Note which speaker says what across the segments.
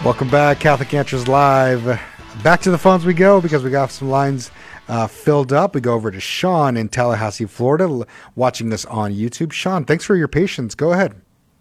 Speaker 1: Welcome back, Catholic Answers Live. Back to the phones we go because we got some lines filled up. We go over to Sean in Tallahassee, Florida, watching us on YouTube. Sean, thanks for your patience. Go ahead.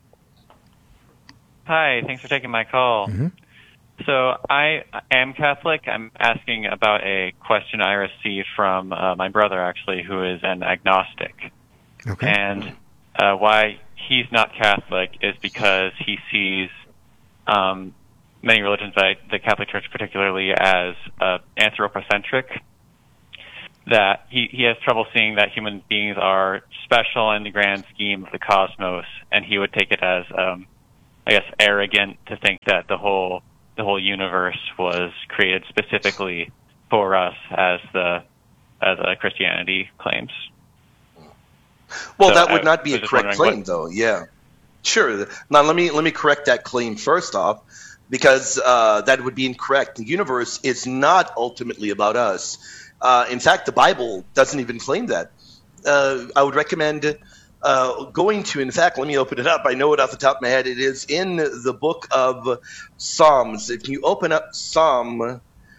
Speaker 2: Hi, thanks for taking my call.
Speaker 1: Mm-hmm.
Speaker 2: So I am Catholic. I'm asking about a question I received from my brother, actually, who is an agnostic.
Speaker 1: Okay.
Speaker 2: And why he's not Catholic is because he sees many religions, the Catholic Church particularly, as anthropocentric. That he has trouble seeing that human beings are special in the grand scheme of the cosmos, and he would take it as, I guess, arrogant to think that the whole universe was created specifically for us, as Christianity claims.
Speaker 3: Well,
Speaker 2: So
Speaker 3: that would
Speaker 2: I
Speaker 3: not be
Speaker 2: was
Speaker 3: a
Speaker 2: just
Speaker 3: correct
Speaker 2: wondering
Speaker 3: claim, though. Yeah, sure. Now let me correct that claim first off, because that would be incorrect. The universe is not ultimately about us. In fact, the Bible doesn't even claim that. I would recommend going to, in fact, let me open it up. I know it off the top of my head. It is in the book of Psalms. If you open up Psalm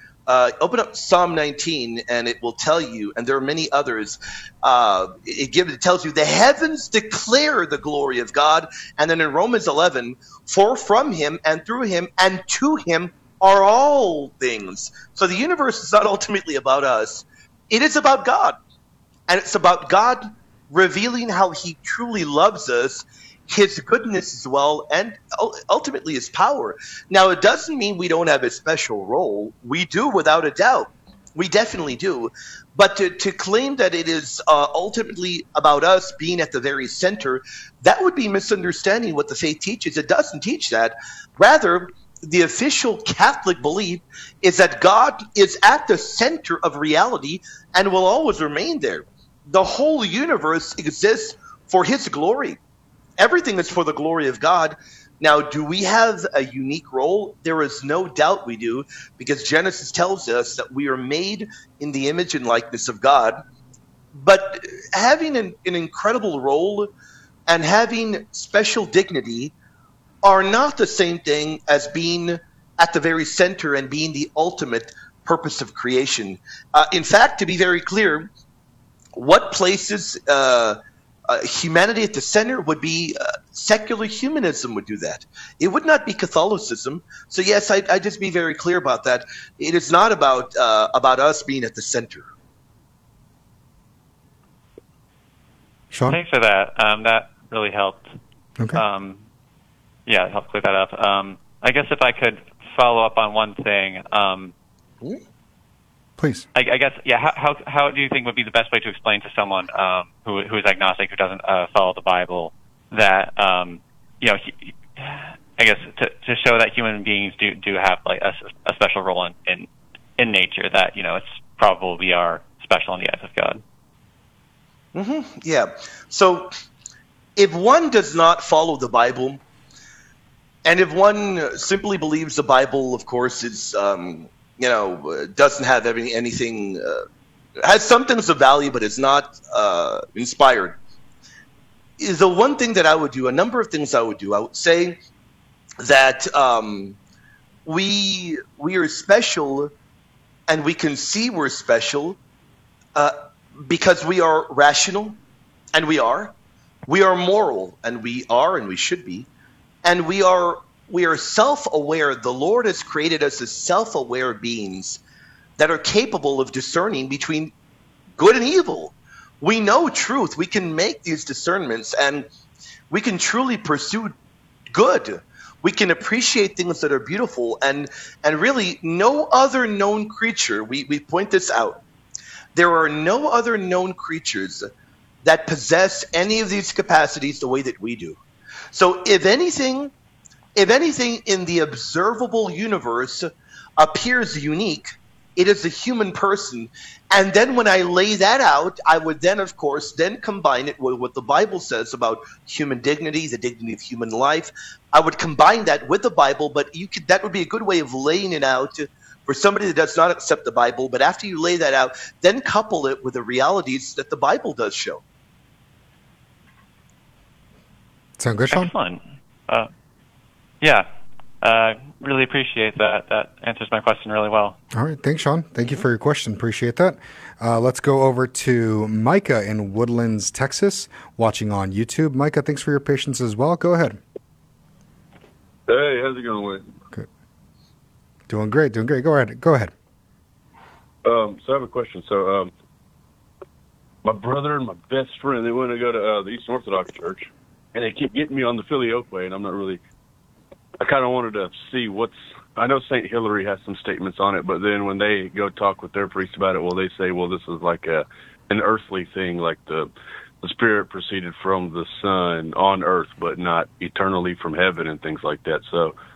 Speaker 3: 19, and it will tell you, and there are many others, it tells you the heavens declare the glory of God. And then in Romans 11, for from him and through him and to him are all things. So the universe is not ultimately about us. It is about God. And it's about God revealing how he truly loves us, his goodness as well, and ultimately his power. Now, it doesn't mean we don't have a special role. We do, without a doubt. We definitely do. But to claim that it is ultimately about us being at the very center, that would be misunderstanding what the faith teaches. It doesn't teach that. Rather, the official Catholic belief is that God is at the center of reality and will always remain there. The whole universe exists for his glory. Everything is for the glory of God. Now, do we have a unique role? There is no doubt we do, because Genesis tells us that we are made in the image and likeness of God. But having an incredible role and having special dignity are not the same thing as being at the very center and being the ultimate purpose of creation. In fact, to be very clear, what places humanity at the center would be secular humanism would do that. It would not be Catholicism. So yes, I just be very clear about that. It is not about us being at the center.
Speaker 1: Sean?
Speaker 2: Thanks for that. That really helped.
Speaker 1: Okay.
Speaker 2: Yeah, it helped clear that up. I guess if I could follow up on one thing.
Speaker 1: Please.
Speaker 2: I guess, yeah. How do you think would be the best way to explain to someone who is agnostic, who doesn't follow the Bible, that I guess to show that human beings do have like a special role in nature, that it's probable we are special in the eyes of God.
Speaker 3: Mm-hmm. Yeah. So if one does not follow the Bible, and if one simply believes the Bible, of course, is doesn't have anything, has some things of value, but is not inspired. Is the one thing that I would do, a number of things I would do. I would say that we are special, and we can see we're special because we are rational, and we are moral, and we are, and we should be, and we are self-aware. The Lord has created us as self-aware beings that are capable of discerning between good and evil. We know truth. We can make these discernments, and we can truly pursue good. We can appreciate things that are beautiful, and really no other known creature, we point this out, there are no other known creatures that possess any of these capacities the way that we do. So if anything in the observable universe appears unique, it is the human person. And then when I lay that out, I would then, of course, combine it with what the Bible says about human dignity, the dignity of human life. I would combine that with the Bible, but that would be a good way of laying it out for somebody that does not accept the Bible. But after you lay that out, then couple it with the realities that the Bible does show.
Speaker 1: Sound good, Sean?
Speaker 2: Excellent. Yeah. Really appreciate that. That answers my question really well.
Speaker 1: All right. Thanks, Sean. Thank you for your question. Appreciate that. Let's go over to Micah in Woodlands, Texas, watching on YouTube. Micah, thanks for your patience as well. Go ahead.
Speaker 4: Hey, how's it going, Wayne?
Speaker 1: Good. Doing great. Doing great. Go ahead.
Speaker 4: So I have a question. So, my brother and my best friend, they want to go to the Eastern Orthodox Church, and they keep getting me on the Filioque way, and I'm not really. I kind of wanted to see I know St. Hilary has some statements on it, but then when they go talk with their priest about it, well, they say, well, this is like an earthly thing, like the Spirit proceeded from the Son on earth, but not eternally from heaven and things like that. So